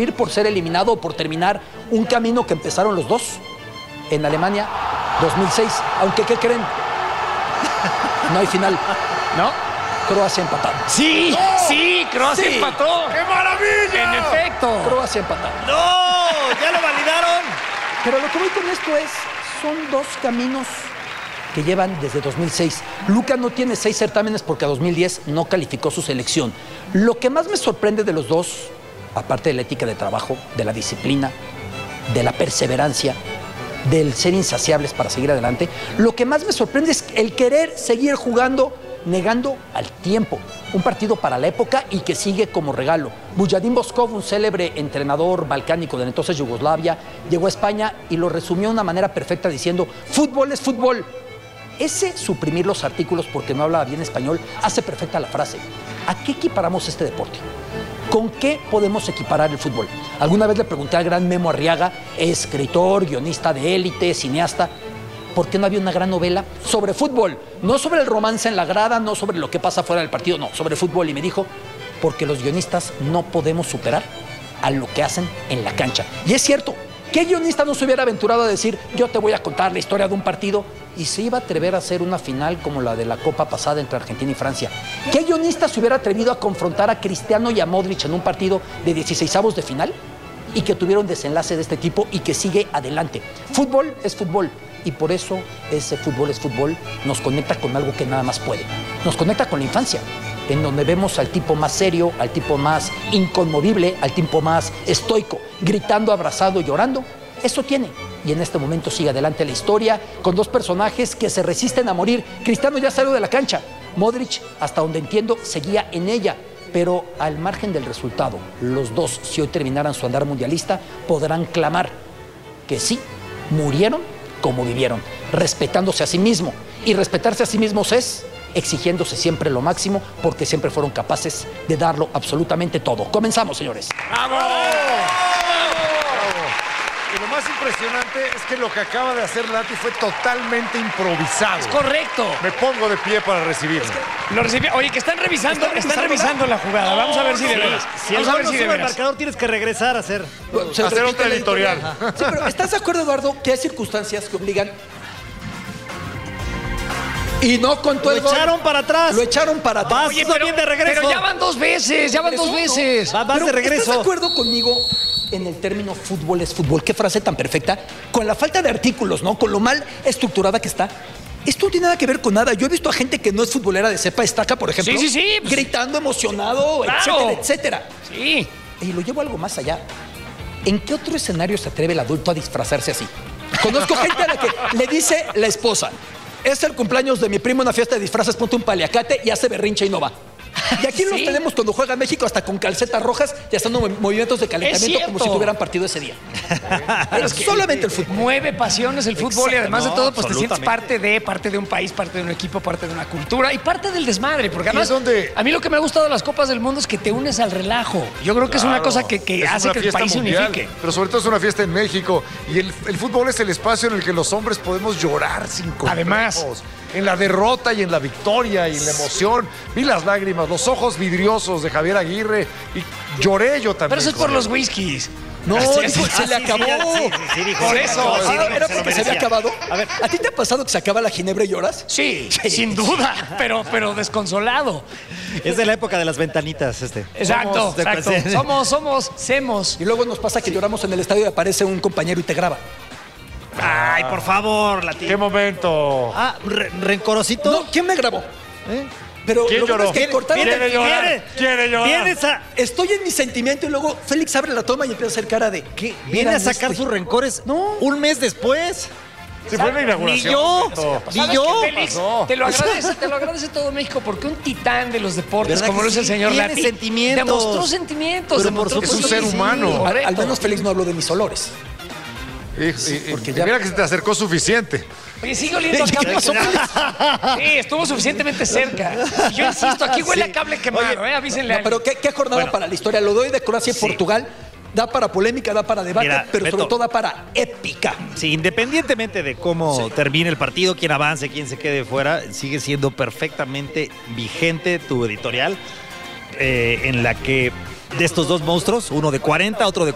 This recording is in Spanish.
sufrir por ser eliminado o por terminar un camino que empezaron los dos en Alemania 2006. Aunque, ¿qué creen? No hay final. ¿No? Croacia empató. Sí, ¡Oh! sí, Croacia Sí. empató. ¡Qué maravilla! En efecto. Croacia empató. ¡No! ¡Ya lo validaron! Pero lo que voy con esto es, son dos caminos que llevan desde 2006. Luka no tiene 6 certámenes porque a 2010 no calificó su selección. Lo que más me sorprende de los dos, aparte de la ética de trabajo, de la disciplina, de la perseverancia, del ser insaciables para seguir adelante, lo que más me sorprende es el querer seguir jugando negando al tiempo. Un partido para la época y que sigue como regalo. Mujadin Boskov, un célebre entrenador balcánico de entonces Yugoslavia, llegó a España y lo resumió de una manera perfecta diciendo: fútbol es fútbol. Ese suprimir los artículos porque no hablaba bien español hace perfecta la frase. ¿A qué equiparamos este deporte? ¿Con qué podemos equiparar el fútbol? Alguna vez le pregunté al gran Memo Arriaga, escritor, guionista de élite, cineasta, ¿por qué no había una gran novela sobre fútbol? No sobre el romance en la grada, no sobre lo que pasa fuera del partido, no, sobre fútbol. Y me dijo, porque los guionistas no podemos superar a lo que hacen en la cancha. Y es cierto, ¿qué guionista no se hubiera aventurado a decir, yo te voy a contar la historia de un partido? Y se iba a atrever a hacer una final como la de la Copa pasada entre Argentina y Francia. ¿Qué guionista se hubiera atrevido a confrontar a Cristiano y a Modric en un partido de 16avos de final? Y que tuviera un desenlace de este tipo y que sigue adelante. Fútbol es fútbol. Y por eso ese fútbol es fútbol nos conecta con algo que nada más puede. Nos conecta con la infancia, en donde vemos al tipo más serio, al tipo más inconmovible, al tipo más estoico, gritando, abrazado, llorando. Eso tiene. Y en este momento sigue adelante la historia con dos personajes que se resisten a morir. Cristiano ya salió de la cancha. Modric, hasta donde entiendo, seguía en ella. Pero al margen del resultado, los dos, si hoy terminaran su andar mundialista, podrán clamar que sí, murieron como vivieron, respetándose a sí mismo. Y respetarse a sí mismos es exigiéndose siempre lo máximo, porque siempre fueron capaces de darlo absolutamente todo. Comenzamos, señores. ¡Bravo! Y lo más impresionante es que lo que acaba de hacer Lati fue totalmente improvisado. Es correcto. Me pongo de pie para recibirlo. Lo recibió. Oye, que están revisando la jugada. Vamos a ver si de veras. Si el Vamos a gol ver no si de sube el veras. marcador, tienes que regresar a hacer. Hacer otra editorial. Sí, pero ¿estás de acuerdo, Eduardo, que hay circunstancias que obligan? Y no contó el Lo gol. echaron para atrás. Lo echaron para atrás. Oye, bien de regreso. Pero ya van dos veces, Vas Pero, de regreso. ¿estás de acuerdo conmigo en el término fútbol es fútbol? Qué frase tan perfecta. Con la falta de artículos, ¿no? Con lo mal estructurada que está. Esto no tiene nada que ver con nada. Yo he visto a gente que no es futbolera de cepa estaca, por ejemplo. Sí, pues, gritando, emocionado, claro, etcétera, etcétera. Sí. Y lo llevo algo más allá. ¿En qué otro escenario se atreve el adulto a disfrazarse así? Conozco gente a la que le dice la esposa: es el cumpleaños de mi primo, una fiesta de disfraces, ponte un paliacate, y hace berrinche y no va. Y aquí los tenemos cuando juega México hasta con calcetas rojas y haciendo movimientos de calentamiento como si tuvieran partido ese día. Es solamente el fútbol. Mueve pasiones el fútbol. Y además de No, todo, pues te sientes absolutamente. parte de un país, parte de un equipo, parte de una cultura y parte del desmadre. Porque además, es donde- a mí lo que me ha gustado de las Copas del Mundo es que te unes al relajo. Yo creo que es una cosa que Es hace una que el fiesta país se mundial, unifique. pero sobre todo es una fiesta en México. Y el fútbol es el espacio en el que los hombres podemos llorar sin complejos. Además. En la derrota y en la victoria y en la emoción. Vi las lágrimas, los ojos vidriosos de Javier Aguirre y lloré yo también. Pero eso es por con los él. whiskies. No, Sí, dijo, se le acabó. Sí, dijo. Por eso. ¿Era porque se había acabado? A ver. ¿A ti te ha pasado que se acaba la ginebra y lloras? Sí, sin duda, pero desconsolado. Es de la época de las ventanitas, este. Exacto, semos. Y luego nos pasa que lloramos en el estadio y aparece un compañero y te graba. Ay, por favor, Lati. ¡Qué momento! Ah, rencorosito. No, ¿quién me grabó? Pero ¿Quién lo bueno lloró? es que cortaron ¿Quiere el- llorar? ¿Quiere llorar? Vienes a, Estoy en mi sentimiento y luego Félix abre la toma y empieza a hacer cara de ¿qué? viene a sacar sus rencores un mes después. Sí, fue la inauguración. Ni yo. ¿Sabes Ni yo. qué, Félix? pasó? Te lo agradece todo México, porque un titán de los deportes, ¿Verdad como que lo es el sí? señor Tiene Lati, sentimientos. demostró sentimientos. Pero demostró por que supuesto sí, que es un ser sí, humano. correcto. Al menos Félix no habló de mis olores. Porque ya- mira que se te acercó suficiente. Oye, sigue oliendo a cable quemado. Sí, estuvo suficientemente cerca. Y yo insisto, aquí huele a cable quemado, avísenle a No, pero ¿qué jornada Bueno. para la historia? Lo doy de Croacia y Portugal. Da para polémica, da para debate, Mira, pero Beto. sobre todo da para épica. Sí, independientemente de cómo termine el partido, quién avance, quién se quede fuera, sigue siendo perfectamente vigente tu editorial en la que de estos dos monstruos, uno de 40, otro de